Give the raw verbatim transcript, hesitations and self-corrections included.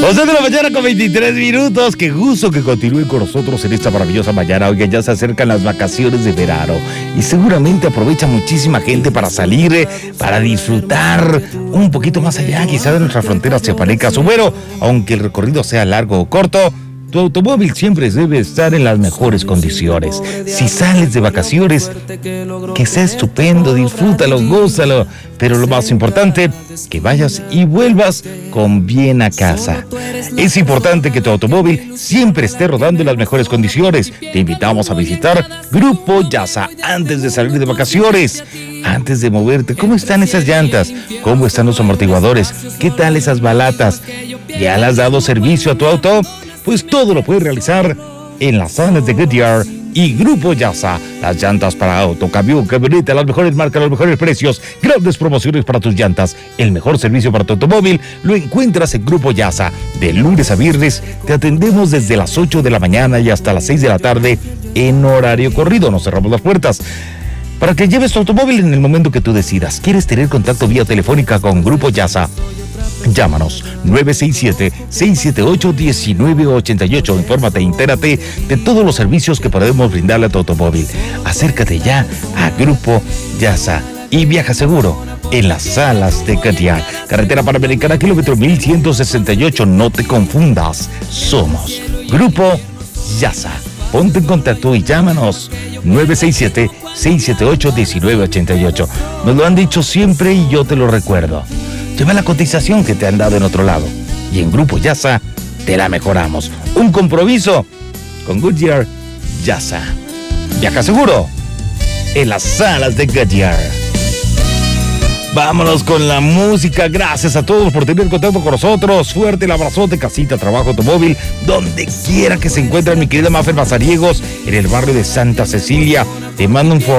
once de la mañana con veintitrés minutos. Qué gusto que continúen con nosotros en esta maravillosa mañana. Oigan, ya se acercan las vacaciones de verano y seguramente aprovecha muchísima gente para salir, eh, para disfrutar un poquito más allá, quizá de nuestras fronteras chiapanecas. O bueno, aunque el recorrido sea largo o corto, tu automóvil siempre debe estar en las mejores condiciones. Si sales de vacaciones, que sea estupendo, disfrútalo, gózalo. Pero lo más importante, que vayas y vuelvas con bien a casa. Es importante que tu automóvil siempre esté rodando en las mejores condiciones. Te invitamos a visitar Grupo Yasa antes de salir de vacaciones. Antes de moverte, ¿cómo están esas llantas? ¿Cómo están los amortiguadores? ¿Qué tal esas balatas? ¿Ya le has dado servicio a tu auto? Pues todo lo puedes realizar en las salas de Goodyear y Grupo Yasa. Las llantas para auto, camión, camioneta, las mejores marcas, los mejores precios, grandes promociones para tus llantas, el mejor servicio para tu automóvil, lo encuentras en Grupo Yasa. De lunes a viernes te atendemos desde las ocho de la mañana y hasta las seis de la tarde en horario corrido. No cerramos las puertas para que lleves tu automóvil en el momento que tú decidas. ¿Quieres tener contacto vía telefónica con Grupo Yasa? Llámanos nueve seis siete, seis siete ocho, uno nueve ocho ocho. Infórmate e entérate de todos los servicios que podemos brindarle a tu automóvil. Acércate ya a Grupo Yasa y viaja seguro en las salas de Goodyear. Carretera Panamericana, kilómetro mil ciento sesenta y ocho. No te confundas. Somos Grupo Yasa. Ponte en contacto y llámanos nueve seis siete, seis siete ocho, uno nueve ocho ocho. Nos lo han dicho siempre y yo te lo recuerdo. Lleva la cotización que te han dado en otro lado y en Grupo Yasa te la mejoramos. Un compromiso con Goodyear Yasa. Viaja seguro en las salas de Goodyear. Vámonos con la música. Gracias a todos por tener contacto con nosotros. Fuerte el abrazote, casita, trabajo, automóvil, donde quiera que se encuentren, mi querida Mafer Mazariegos, en el barrio de Santa Cecilia. Te mando un